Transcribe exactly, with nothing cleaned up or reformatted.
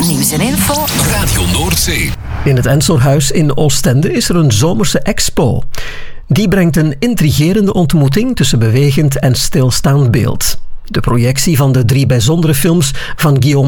Nieuws en info. Radio Noordzee. In het Ensorhuis in Oostende is er een zomerse expo. Die brengt een intrigerende ontmoeting tussen bewegend en stilstaand beeld. De projectie van de drie bijzondere films van Guillaume